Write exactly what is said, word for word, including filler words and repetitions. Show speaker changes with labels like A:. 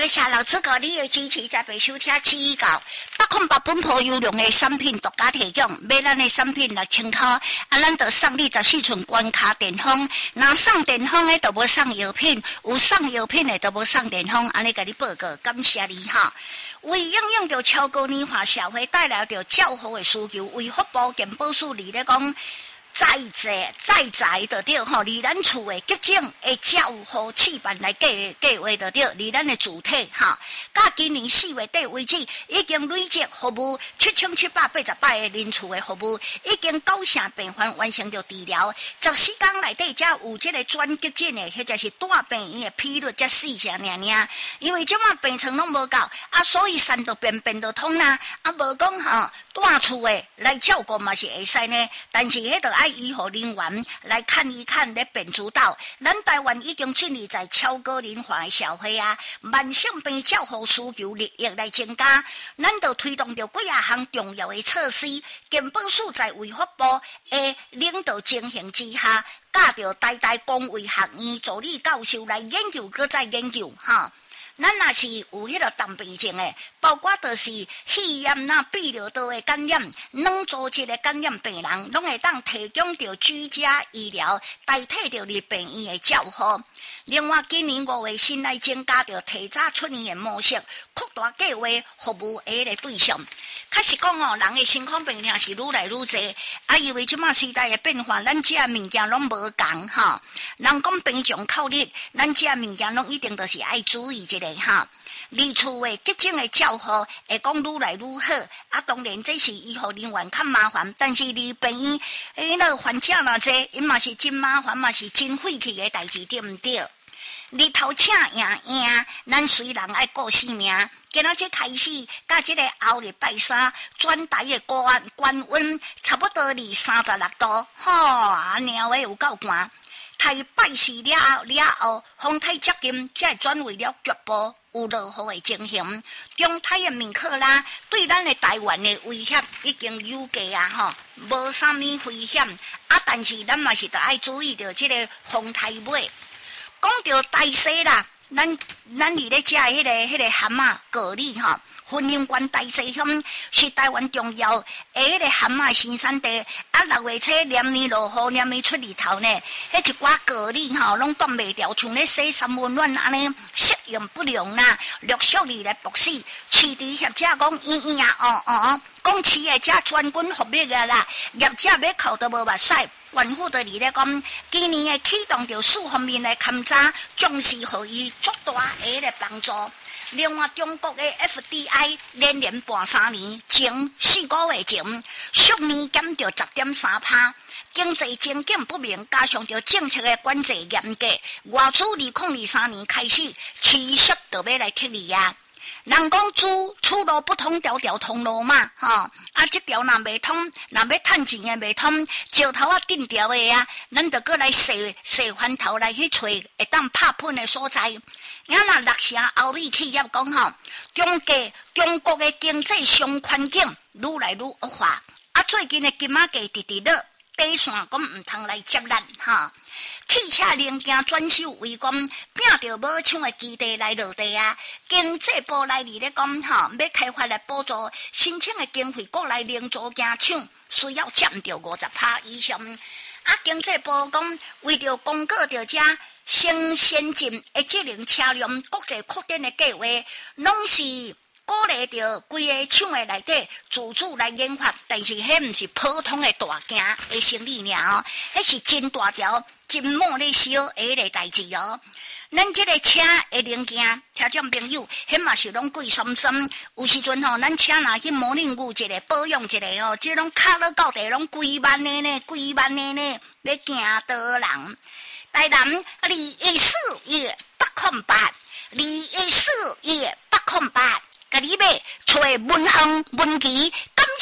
A: 谢谢老师哥你的支持，再被收听指教。八空八本铺优良的产品独家提供，买咱的产品六千块，啊，咱就送你十四寸关卡电风。若送电风的，就无送药品；有送药品的，就无送电风。安尼甲你报告，感谢你哈。为应用着超高年化社会带来着较好的需求，为福保健保署里咧讲。在在在在就对吼，离咱厝的急诊的照护气办来计计划就对，离咱的主体哈。到今年四月底为止，已经累积服务七千七百八十八个人次的服务，已经九成病患完成着治疗。十四天内底才有这个转急诊的，或者是大病院的比率才四成尔尔。因为即马病床拢无够，啊，所以三度便便就通啦，啊，无讲吼大厝的来照顾嘛是会使呢，但是迄个爱。医护人员来看一看咧，便知道咱台湾已经进入在超高龄化的社会啊，慢性病照护需求日益来增加，咱就推动着几啊项重要的措施，健保署在卫福部的领导进行之下，教着台大公卫学院助理教授来研究，搁再研究哈。咱若是有迄个重病症诶，包括就是肺炎呐、泌尿道诶感染、软组织诶感染病人，拢会当提供着居家医疗，代替着入病院诶照护。另外，今年五月新来增加着提早出院诶模式，扩大计划服务诶个对象。确实讲哦，人诶心脏病痛是愈来愈侪，啊，因为即马时代诶变化，咱食诶物件拢无共哈。人讲病重靠日，咱食诶物件拢一定都是爱注意一下。哈，离厝的急诊的照护会讲愈来愈好，啊，当然这是医护人员较麻烦，但是离病院诶那个患者若济，伊嘛是真麻烦，嘛是真费气的代志，对毋对？日头请赢赢，咱虽然爱顾性命，今仔日开始，甲即个后日拜三，全台的高关温差不多离三十六度，吼，啊，猫的有够寒。台拜四了后了后，风台接近，才会转为了局部有落雨的情形。中台的面克啦，对咱的台湾的威胁已经有加啊，吼，无啥物危险啊。但是咱嘛是得爱注意着即个风台尾。讲到大西啦，咱咱伫咧食迄个迄个蛤蟆蛤蜊吼。云林县大西乡是台湾重要诶迄个蛤蟆生产地，啊六月初连年落雨，连年出日头呢，迄一寡蛤蜊吼拢挡袂掉，像咧洗三温暖安尼适应不良啦，陆续而来毒死。市场业者讲，咦咦啊，哦哦，讲市业者全军覆灭啊啦，业者要扣都无目屎。政府就伫咧讲，今年诶启动着四方面诶勘查，将是互伊足大诶个帮助。另外，中国的 F D I 连连半三年前四个月前，逐年减到十点三趴，经济前景不明，加上着政策的管制严格，外资二零二三年开始持续就要来踢你啊！人讲猪出路不通，条条通路嘛，吼、哦、啊！这条若未通，若要趁钱的未通，石头啊顶条的啊，咱就过来洗洗翻头来去找会当拍喷的所在。咱若六成欧美企业讲吼，中国中国的经济上环境愈来愈恶化，啊，最近的金仔价直直落，底线讲唔通来接咱哈。汽车零件转手为讲，拼着无抢的基地来落地啊！经济部来里咧讲吼，要开发来补助申请的经费，国内零组件厂需要占着五十趴以上。啊，经济部讲为着公告着这先先进的智能车辆国际扩展的计划，拢是鼓励着规个厂的内底自主来研发，但是迄毋是普通的大件的生意尔哦，迄是真大条。真猛咧烧诶个代志哦，咱即个车的零件，听众朋友，迄嘛是拢贵酸酸。有时阵吼，咱车若去模拟牛一个保养一个哦，即拢卡落到地拢几万的呢，几万的呢，要行倒人。台南二一四一八空八，二一四一八空八。甲你买找文行文琪